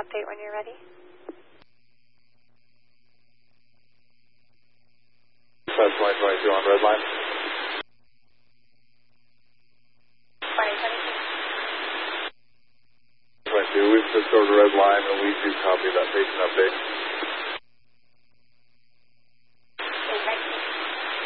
update when you're ready. 2022 on red line. 2022. 22, we've switched over to red line and we do copy that patient update.